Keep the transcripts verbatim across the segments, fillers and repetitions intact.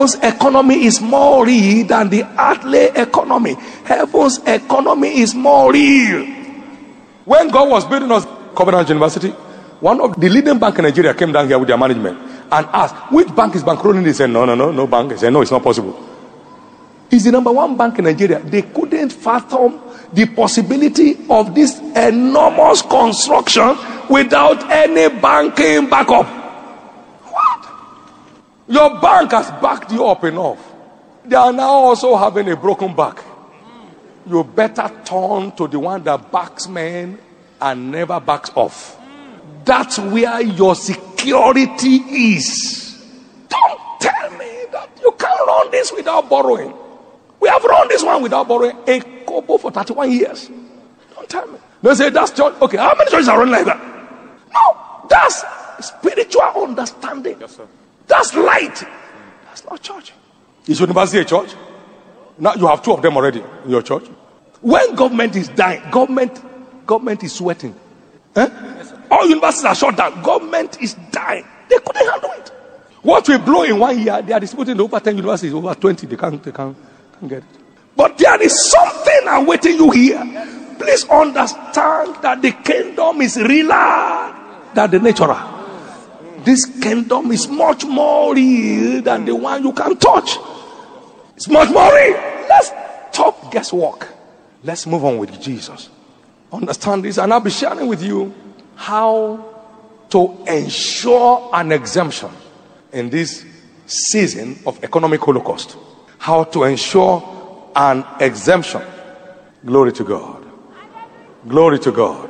Heaven's economy is more real than the earthly economy. Heaven's economy is more real. When God was building us Covenant University, one of the leading banks in Nigeria came down here with their management and asked, which bank is bankrolling? They said, no, no, no, no bank. They said, no, it's not possible. It's the number one bank in Nigeria. They couldn't fathom the possibility of this enormous construction without any banking backup. What? Your bank has backed you up enough. They are now also having a broken back. You better turn to the one that backs men and never backs off. That's where your security is. Don't tell me that you can't run this without borrowing. We have run this one without borrowing a kobo for thirty-one years. Don't tell me. They say that's church. Okay, how many churches are running like that? No, that's spiritual understanding. Yes, sir. That's light. That's not church. Is university a church? Now you have two of them already in your church. When government is dying, government, government is sweating. Eh? Yes, all universities are shut down. Government is dying. They couldn't handle it. What we blow in one year, they are distributing over ten universities, over twenty. They can't, they can't, can't get it. But there is something awaiting you here. Please understand that the kingdom is realer than the natural. This kingdom is much more real than the one you can touch. It's much more real. Let's stop guesswork. Let's move on with Jesus. Understand this, and I'll be sharing with you how to ensure an exemption in this season of economic holocaust. How to ensure an exemption. Glory to God. Glory to God.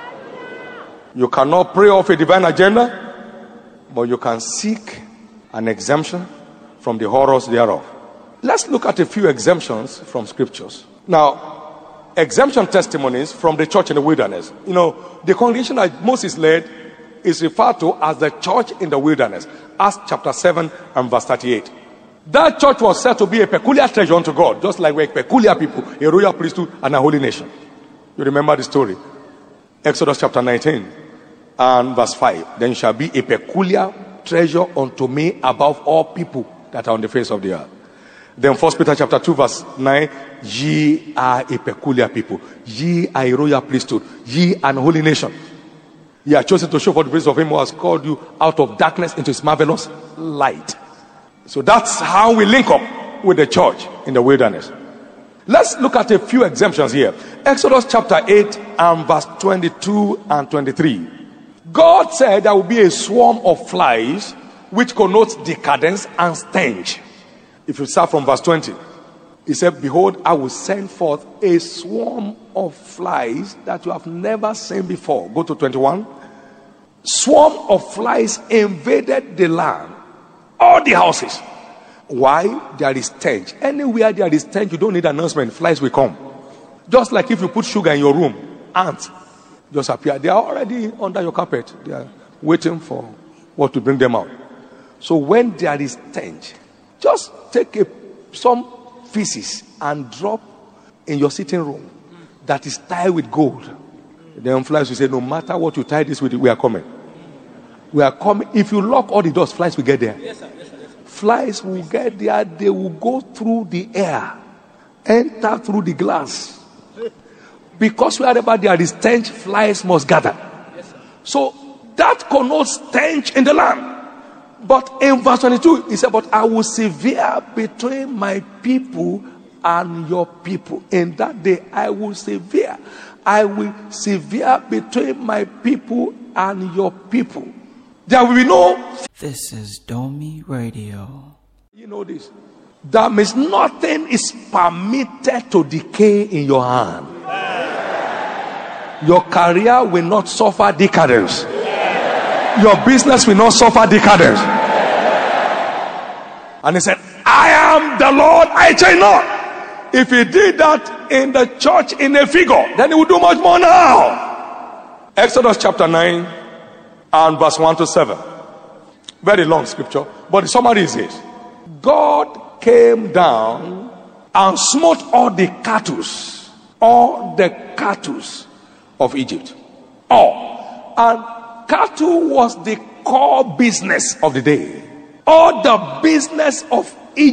You cannot pray off a divine agenda, but you can seek an exemption from the horrors thereof. Let's look at a few exemptions from scriptures. Now, exemption testimonies from the church in the wilderness. You know, the congregation that Moses led is referred to as the church in the wilderness. Acts chapter seven and verse thirty-eight. That church was said to be a peculiar treasure unto God, just like we're peculiar people, a royal priesthood and a holy nation. You remember the story. Exodus chapter nineteen and verse five. Then shall be a peculiar treasure unto me above all people that are on the face of the earth. Then First Peter chapter two verse nine. Ye are a peculiar people. Ye are a royal priesthood. Ye are a holy nation. Ye are chosen to show for the praise of him who has called you out of darkness into his marvelous light. So that's how we link up with the church in the wilderness. Let's look at a few exemptions here. Exodus chapter eight and verse twenty-two and twenty-three. God said there will be a swarm of flies which connotes decadence and stench. If you start from verse twenty, he said, behold, I will send forth a swarm of flies that you have never seen before. Go to twenty-one. Swarm of flies invaded the land, all the houses. Why? There is stench. Anywhere there is stench, you don't need announcement. Flies will come. Just like if you put sugar in your room, ants just appear. They are already under your carpet. They are waiting for what to bring them out. So when there is stench, just take a, some feces and drop in your sitting room that is tied with gold. Then flies will say, no matter what you tie this with, we are coming. We are coming. If you lock all the doors, flies will get there. Yes, sir. Yes, sir. Yes, sir. Flies will get there. They will go through the air, enter through the glass. Because wherever there is stench, flies must gather. Yes, sir. So that connotes stench in the land. But in verse twenty-two, he said, but I will sever between my people and your people. In that day, I will sever. I will sever between my people and your people. There will be no... This is Domi Radio. You know this. That means nothing is permitted to decay in your hand. Your career will not suffer decadence. Your business will not suffer decadence. And he said, I am the Lord, I change not. If he did that in the church in a figure, then he will do much more now. Exodus chapter nine and verse one to seven. Very long scripture, but the summary is this. God came down and smote all the cattle, all the cattle of Egypt. All. And cattle was the core business of the day. All the business of